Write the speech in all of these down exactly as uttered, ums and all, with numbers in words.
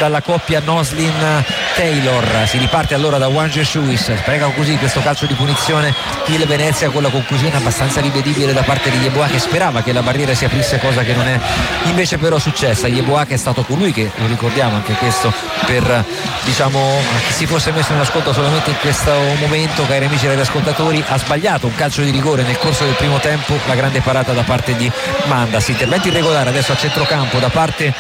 dalla coppia Noslin-Taylor. Si riparte allora da Wang Jeshui, sprega così questo calcio di punizione il Venezia, con la conclusione abbastanza rivedibile da parte di Yeboah, che sperava che la barriera si aprisse, cosa che non è invece però successa. Yeboah, che è stato colui che, lo ricordiamo anche questo, per diciamo chi si fosse messo in ascolto solamente in questo momento, cari amici radioascoltatori, ha sbagliato un calcio di rigore nel corso del primo tempo, la grande parata da parte di Mandas. Intervento irregolare adesso a centrocampo da parte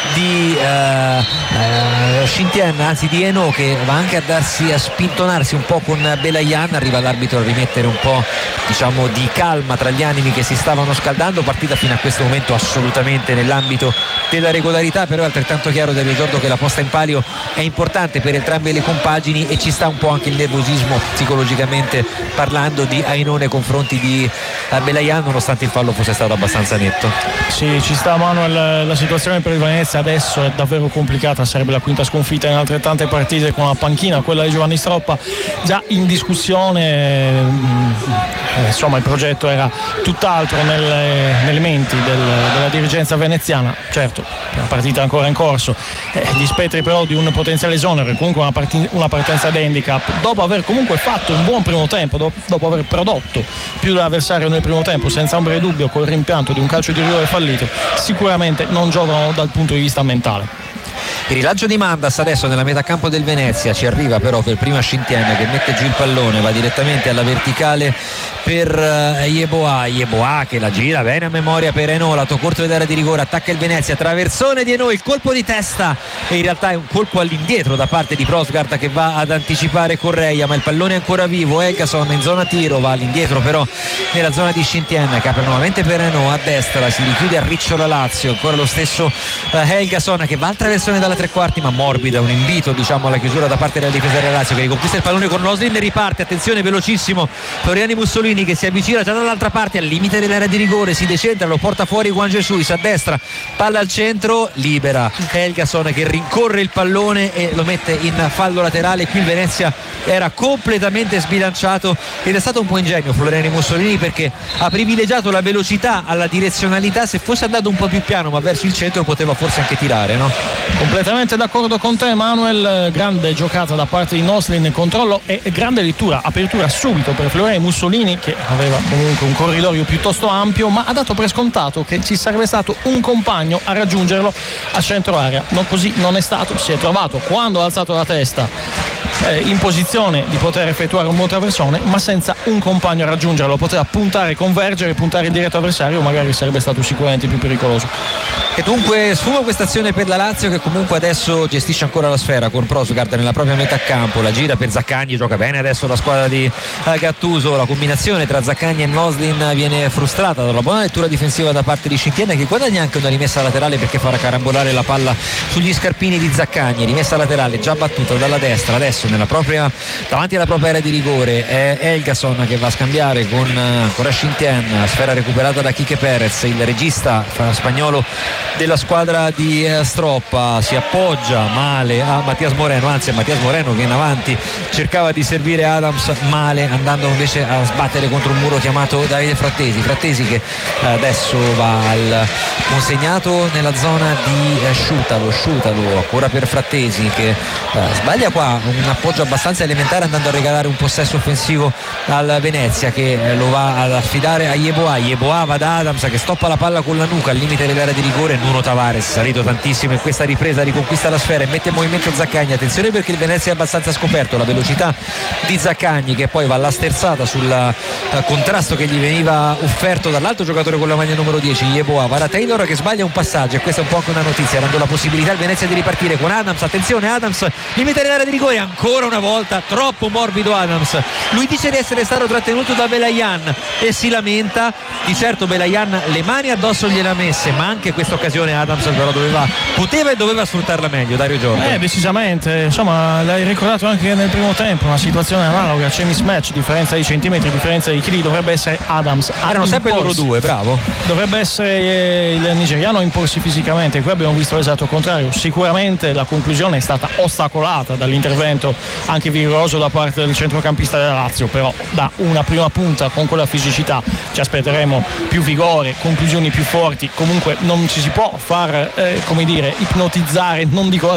di uh, uh, Xintien, anzi di Eno, che va anche a darsi a spintonarsi un po' con Belayan. Arriva l'arbitro a rimettere un po' diciamo di calma tra gli animi che si stavano scaldando. Partita fino a questo momento assolutamente nell'ambito della regolarità, però è altrettanto chiaro, del ricordo, che la posta in palio è importante per entrambe le compagini e ci sta un po' anche il nervosismo psicologicamente parlando di Aino nei confronti di Belayan, nonostante il fallo fosse stato abbastanza netto. Sì, ci sta, Manuel. La situazione per il Venezia adesso è davvero complicata, sarebbe la quinta sconfitta in altrettante partite, con la panchina, quella di Giovanni Stroppa, già in discussione. Insomma, il progetto era tutt'altro nelle, nelle menti del, della dirigenza veneziana. Certo, una partita ancora in corso, eh, gli spettri però di un potenziale esonero, comunque una, parti, una partenza da handicap, dopo aver comunque fatto un buon primo tempo, dopo, dopo aver prodotto più dell'avversario nel primo tempo, senza ombra di dubbio, col rimpianto di un calcio di rigore fallito, sicuramente non giocano dal punto di vista mentale. Il rilancio di Mandas adesso nella metà campo del Venezia, ci arriva però per prima Xintien, che mette giù il pallone, va direttamente alla verticale per Yeboah. Yeboah che la gira bene a memoria per Eno, lato corto dell'area di rigore, attacca il Venezia, traversone di Eno, il colpo di testa, e in realtà è un colpo all'indietro da parte di Prosgard, che va ad anticipare Correia, ma il pallone è ancora vivo. Helgason in zona tiro, va all'indietro però nella zona di Xintien, che apre nuovamente per Eno a destra, si richiude a riccio la Lazio, ancora lo stesso Helgason che va al traversone dalla tre quarti, ma morbida, un invito diciamo alla chiusura da parte della difesa della Lazio, che riconquista il pallone con Noslin e riparte, attenzione, velocissimo Floriani Mussolini, che si avvicina già dall'altra parte al limite dell'area di rigore, si decentra, lo porta fuori Wang Jeshui a destra, palla al centro, libera Helgason che rincorre il pallone e lo mette in fallo laterale. Qui il Venezia era completamente sbilanciato ed è stato un po' ingenio Floriani Mussolini, perché ha privilegiato la velocità alla direzionalità. Se fosse andato un po' più piano ma verso il centro poteva forse anche tirare, no? Completamente d'accordo con te, Manuel. Grande giocata da parte di Noslin, controllo e grande lettura, apertura subito per Floriani Mussolini, che aveva comunque un corridoio piuttosto ampio, ma ha dato per scontato che ci sarebbe stato un compagno a raggiungerlo a centro area. Non così non è stato, si è trovato, quando ha alzato la testa, eh, in posizione di poter effettuare un buon traversone, ma senza un compagno a raggiungerlo. Poteva puntare, convergere, puntare il diretto avversario, magari sarebbe stato sicuramente più pericoloso. E dunque sfuma questa azione per la Lazio, che comunque adesso gestisce ancora la sfera con Prosgard nella propria metà campo, la gira per Zaccagni, gioca bene adesso la squadra di Gattuso. La combinazione tra Zaccagni e Noslin viene frustrata dalla buona lettura difensiva da parte di Xintien, che guadagna anche una rimessa laterale perché farà carambolare la palla sugli scarpini di Zaccagni. Rimessa laterale già battuta dalla destra, adesso nella propria, davanti alla propria area di rigore è Helgason che va a scambiare con ancora Xintien, sfera recuperata da Quique Perez, il regista spagnolo della squadra di Stroppa. Si appoggia male a Mattias Moreno, anzi a Mattias Moreno che in avanti cercava di servire Adams male, andando invece a sbattere contro un muro chiamato Davide Frattesi. Frattesi che adesso va al consegnato nella zona di Sciutalo, Sciutalo ancora per Frattesi, che eh, sbaglia qua un appoggio abbastanza elementare, andando a regalare un possesso offensivo al Venezia, che eh, lo va ad affidare a Yeboah. Yeboah va da Adams che stoppa la palla con la nuca al limite dell'area di rigore. Nuno Tavares, salito tantissimo in questa ripresa, riconquista la sfera e mette in movimento Zaccagni. Attenzione perché il Venezia è abbastanza scoperto, la velocità di Zaccagni, che poi va alla sterzata sul uh, contrasto che gli veniva offerto dall'altro giocatore con la maglia numero dieci, Yeboah. Va da Taylor che sbaglia un passaggio, e questa è un po' anche una notizia, dando la possibilità al Venezia di ripartire con Adams. Attenzione, Adams limite dell'area di rigore, ancora una volta troppo morbido Adams. Lui dice di essere stato trattenuto da Belayan e si lamenta. Di certo Belayan le mani addosso gliele ha messe, ma anche questa occasione Adams però doveva, poteva e doveva sfruttarla meglio. Dario Giorgio. Eh, decisamente, insomma, l'hai ricordato anche nel primo tempo, una situazione analoga, c'è mismatch, differenza di centimetri, differenza di chili, dovrebbe essere Adams. Erano sempre loro due, bravo. Dovrebbe essere il nigeriano a imporsi fisicamente, qui abbiamo visto l'esatto contrario. Sicuramente la conclusione è stata ostacolata dall'intervento anche vigoroso da parte del centrocampista della Lazio, però da una prima punta con quella fisicità ci aspetteremo più vigore, conclusioni più forti. Comunque non ci si può far eh, come dire ipnotizzare, non dico